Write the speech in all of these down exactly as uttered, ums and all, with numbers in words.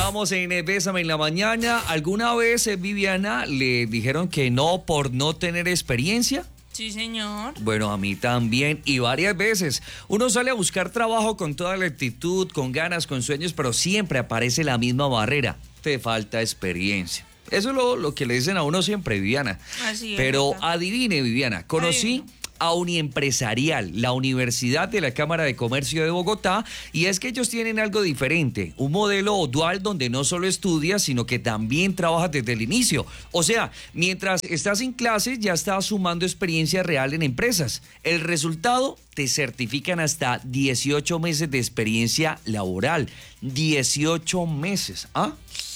Estamos en Bésame en la Mañana. ¿Alguna vez, eh, Viviana, le dijeron que no por no tener experiencia? Sí, señor. Bueno, a mí también, y varias veces. Uno sale a buscar trabajo con toda la actitud, con ganas, con sueños, pero siempre aparece la misma barrera. Te falta experiencia. Eso es lo, lo que le dicen a uno siempre, Viviana. Así es. Pero ¿verdad? adivine, Viviana, conocí Adivino. a Uniempresarial, la Universidad de la Cámara de Comercio de Bogotá, y es que ellos tienen algo diferente, un modelo dual donde no solo estudias, sino que también trabajas desde el inicio. O sea, mientras estás en clases ya estás sumando experiencia real en empresas. El resultado, te certifican hasta dieciocho meses de experiencia laboral. dieciocho meses, ¿ah?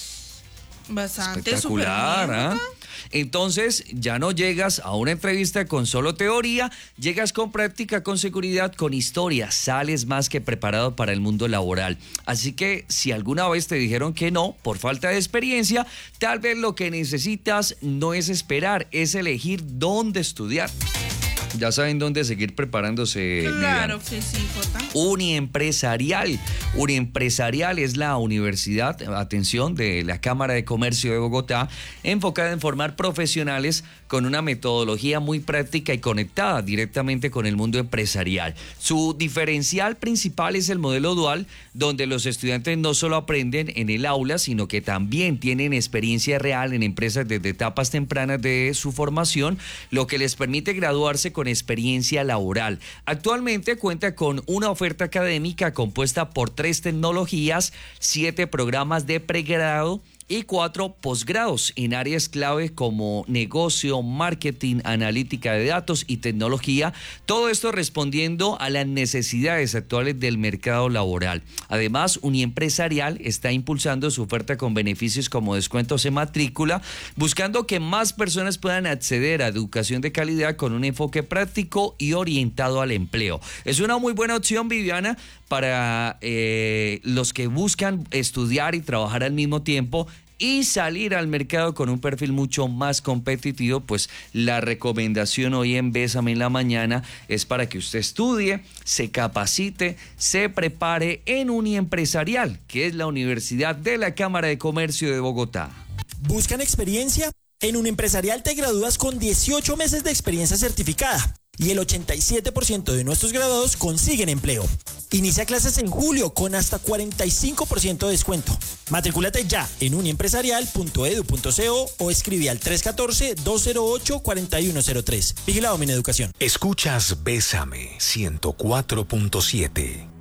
Bastante Espectacular, súper bien, ¿ah? Entonces ya no llegas a una entrevista con solo teoría, llegas con práctica, con seguridad, con historia, sales más que preparado para el mundo laboral. Así que si alguna vez te dijeron que no por falta de experiencia, tal vez lo que necesitas no es esperar, es elegir dónde estudiar. Ya saben dónde seguir preparándose. Claro Viviana. que sí, Jota. Uniempresarial. Uniempresarial es la universidad, atención, de la Cámara de Comercio de Bogotá, enfocada en formar profesionales con una metodología muy práctica y conectada directamente con el mundo empresarial. Su diferencial principal es el modelo dual, donde los estudiantes no solo aprenden en el aula, sino que también tienen experiencia real en empresas desde etapas tempranas de su formación, lo que les permite graduarse con experiencia laboral. Actualmente cuenta con una oferta académica compuesta por tres tecnologías, siete programas de pregrado y cuatro posgrados en áreas clave como negocio, marketing, analítica de datos y tecnología. Todo esto respondiendo a las necesidades actuales del mercado laboral. Además, Uniempresarial está impulsando su oferta con beneficios como descuentos en matrícula, buscando que más personas puedan acceder a educación de calidad con un enfoque práctico y orientado al empleo. Es una muy buena opción, Viviana, para eh, los que buscan estudiar y trabajar al mismo tiempo y salir al mercado con un perfil mucho más competitivo. Pues la recomendación hoy en Bésame en la Mañana es para que usted estudie, se capacite, se prepare en Uniempresarial, que es la Universidad de la Cámara de Comercio de Bogotá. ¿Buscan experiencia? En Uniempresarial te gradúas con dieciocho meses de experiencia certificada y el ochenta y siete por ciento de nuestros graduados consiguen empleo. Inicia clases en julio con hasta cuarenta y cinco por ciento de descuento. Matricúlate ya en uniempresarial punto edu punto co o escribe al tres uno cuatro, dos cero ocho, cuatro uno cero tres. Vigilado Mineducación. Escuchas Bésame ciento cuatro punto siete.